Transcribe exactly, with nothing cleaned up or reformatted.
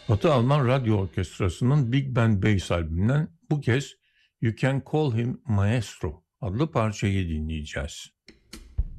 Batı Alman Radyo Orkestrası'nın Big Band Bass albümünden bu kez "You Can Call Him Maestro" adlı parçayı dinleyeceğiz.